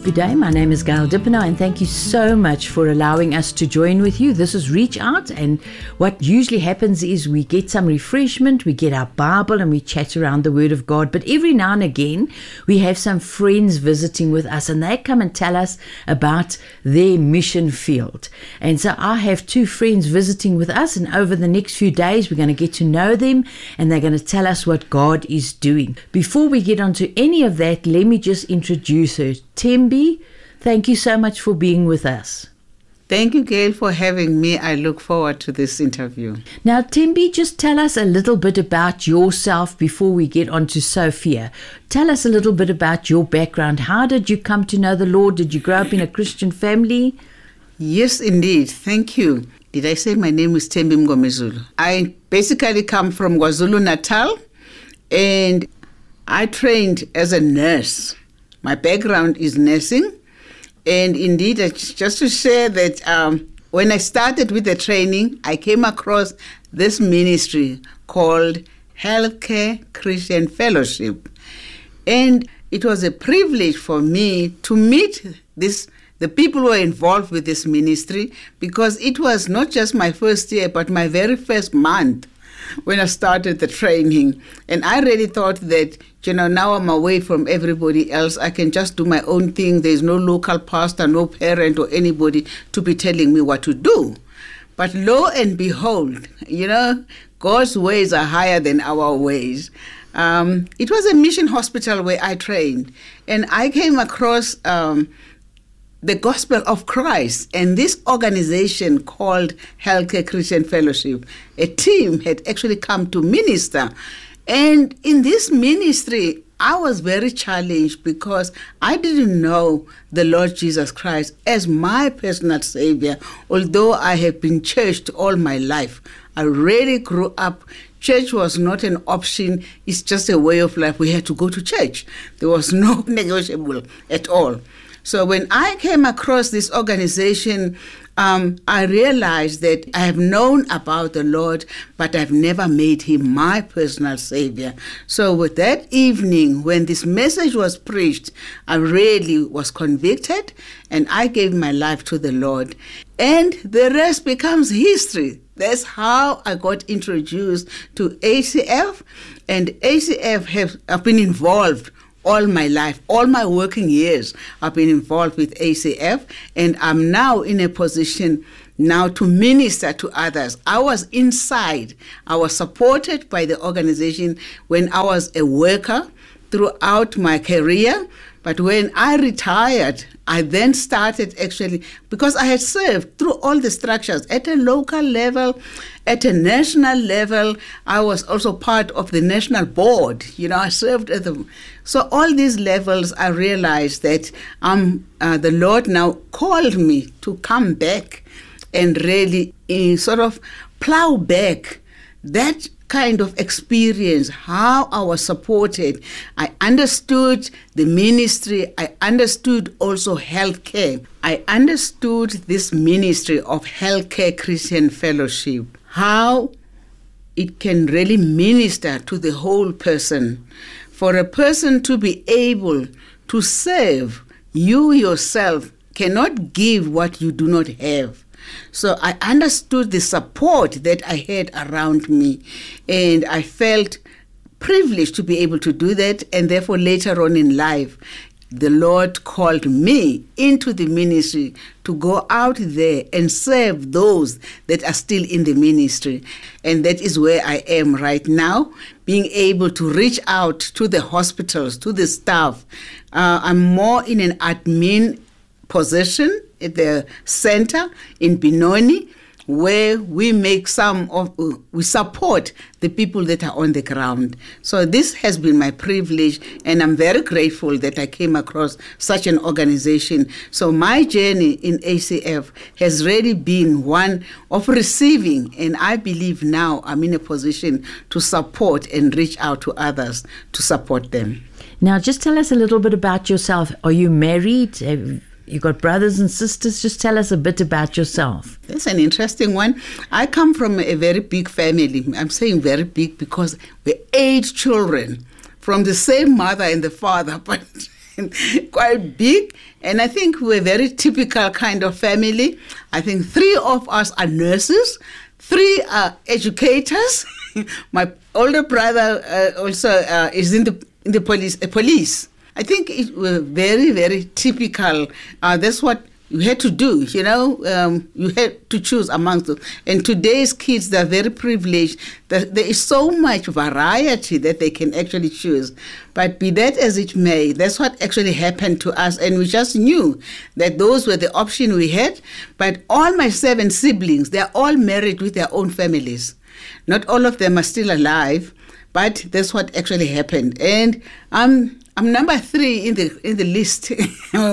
Good day, my name is Gail Dippenaar and thank you so much for allowing us to join with you. This is Reach Out, and what usually happens is we get some refreshment, we get our Bible and we chat around the Word of God, but every now and again we have some friends visiting with us and they come and tell us about their mission field. And so I have two friends visiting with us, and over the next few days we're going to get to know them and they're going to tell us what God is doing. Before we get on to any of that, let me just introduce her. Thembi, thank you so much for being with us. Thank you, Gail, for having me. I look forward to this interview. Now, Thembi, just tell us a little bit about yourself before we get on to Sophia. Tell us a little bit about your background. How did you come to know the Lord? Did you grow up in a Christian family? Yes, indeed. Thank you. Did I say my name is Thembi Mngomezulu? I basically come from KwaZulu-Natal, and I trained as a nurse. My background is nursing, and indeed, just to share that when I started with the training, I came across this ministry called Healthcare Christian Fellowship, and it was a privilege for me to meet the people who were involved with this ministry, because it was not just my first year, but my very first month when I started the training. And I really thought that, now I'm away from everybody else. I can just do my own thing. There's no local pastor, no parent or anybody to be telling me what to do. But lo and behold, God's ways are higher than our ways. It was a mission hospital where I trained, and I came across the gospel of Christ, and this organization called Healthcare Christian Fellowship, a team had actually come to minister. And in this ministry, I was very challenged because I didn't know the Lord Jesus Christ as my personal Savior, although I have been churched all my life. I really grew up. Church was not an option. It's just a way of life. We had to go to church. There was no negotiable at all. So when I came across this organization, I realized that I have known about the Lord, but I've never made him my personal Savior. So with that evening, when this message was preached, I really was convicted, and I gave my life to the Lord. And the rest becomes history. That's how I got introduced to ACF, and ACF have been involved all my life, all my working years, I've been involved with ACF, and I'm now in a position now to minister to others. I was inside. I was supported by the organization when I was a worker throughout my career. But when I retired, I then started actually, because I had served through all the structures at a local level, at a national level. I was also part of the national board. I served at them. So all these levels, I realized that the Lord now called me to come back and really sort of plow back that kind of experience, how I was supported. I understood the ministry. I understood also healthcare. I understood this ministry of Healthcare Christian Fellowship, how it can really minister to the whole person. For a person to be able to serve, you yourself cannot give what you do not have. So I understood the support that I had around me, and I felt privileged to be able to do that. And therefore, later on in life, the Lord called me into the ministry to go out there and serve those that are still in the ministry. And that is where I am right now, being able to reach out to the hospitals, to the staff. I'm more in an admin position at the center in Benoni, where we we support the people that are on the ground. So this has been my privilege, and I'm very grateful that I came across such an organization. So my journey in ACF has really been one of receiving, and I believe now I'm in a position to support and reach out to others to support them. Now, just tell us a little bit about yourself. Are you married? You got brothers and sisters? Just tell us a bit about yourself. That's an interesting one. I come from a very big family. I'm saying very big because we're 8 children from the same mother and the father, but quite big. And I think we're a very typical kind of family. I think 3 of us are nurses, 3 are educators. My older brother also is in the police. I think it was very, very typical. That's what you had to do, you had to choose amongst them. And today's kids, they're very privileged. There is so much variety that they can actually choose. But be that as it may, that's what actually happened to us. And we just knew that those were the options we had. But all my 7 siblings, they're all married with their own families. Not all of them are still alive, but that's what actually happened. And I'm number 3 in the list in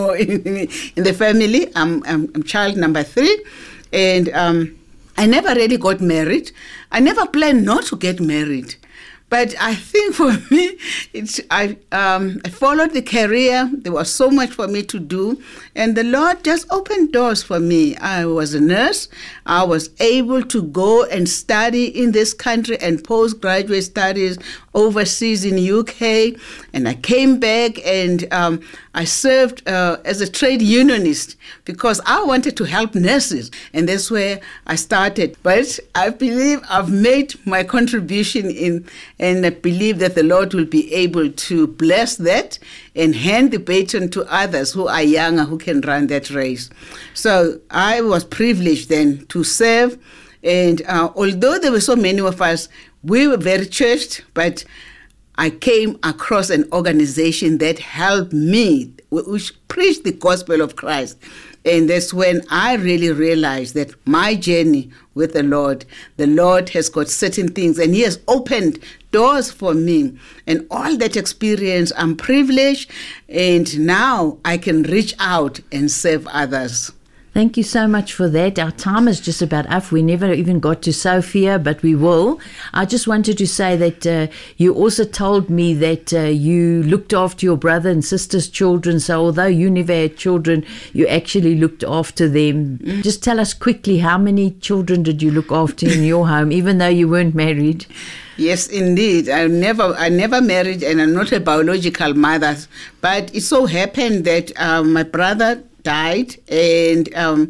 the family. I'm child number 3, and I never really got married. I never planned not to get married, but I think for me, I followed the career. There was so much for me to do, and the Lord just opened doors for me. I was a nurse. I was able to go and study in this country and postgraduate studies overseas in UK, and I came back and I served as a trade unionist because I wanted to help nurses, and that's where I started. But I believe I've made my contribution and I believe that the Lord will be able to bless that and hand the baton to others who are younger who can run that race. So I was privileged then to serve, and although there were so many of us, we were very churched, but I came across an organization that helped me, which preached the gospel of Christ. And that's when I really realized that my journey with the Lord has got certain things, and He has opened doors for me. And all that experience, I'm privileged, and now I can reach out and serve others. Thank you so much for that. Our time is just about up. We never even got to Sophia, but we will. I just wanted to say that you also told me that you looked after your brother and sister's children. So although you never had children, you actually looked after them. Just tell us quickly, how many children did you look after in your home, even though you weren't married? Yes, indeed. I never married, and I'm not a biological mother. But it so happened that my brother died, and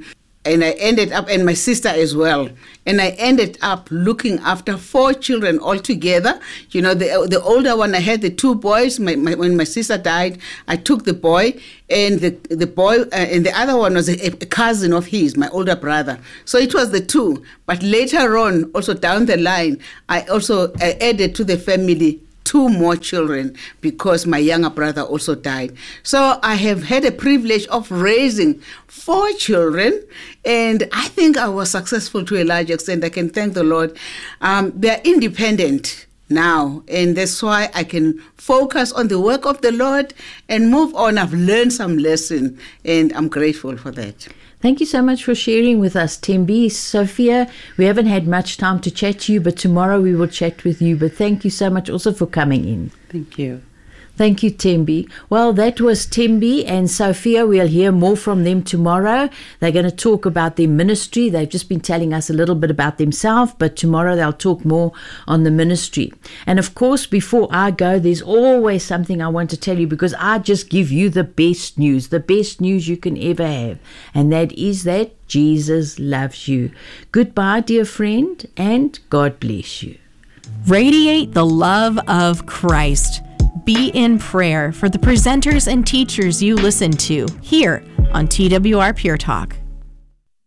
I ended up, and my sister as well, and I ended up looking after 4 children altogether. The older one, I had the 2 boys. When my sister died, I took the boy, and the boy, and the other one was a cousin of his, my older brother. So it was the 2. But later on, also down the line, I also added to the family 2 more children because my younger brother also died. So I have had a privilege of raising 4 children, and I think I was successful to a large extent. I can thank the Lord. They're independent now, and that's why I can focus on the work of the Lord and move on. I've learned some lesson, and I'm grateful for that. Thank you so much for sharing with us, Thembi. Sophia, we haven't had much time to chat to you, but tomorrow we will chat with you. But thank you so much also for coming in. Thank you. Thank you, Thembi. Well, that was Thembi and Sophia. We'll hear more from them tomorrow. They're going to talk about their ministry. They've just been telling us a little bit about themselves, but tomorrow they'll talk more on the ministry. And of course, before I go, there's always something I want to tell you, because I just give you the best news you can ever have. And that is that Jesus loves you. Goodbye, dear friend, and God bless you. Radiate the love of Christ. Be in prayer for the presenters and teachers you listen to here on TWR Pure Talk.